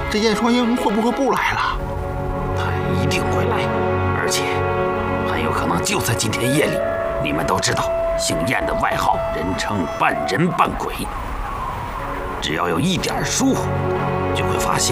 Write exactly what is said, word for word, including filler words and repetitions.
这燕双鹰会不会不来了？ 他一定会来，而且很有可能就在今天夜里。你们都知道，姓燕的外号人称半人半鬼。只要有一点疏忽，就会发现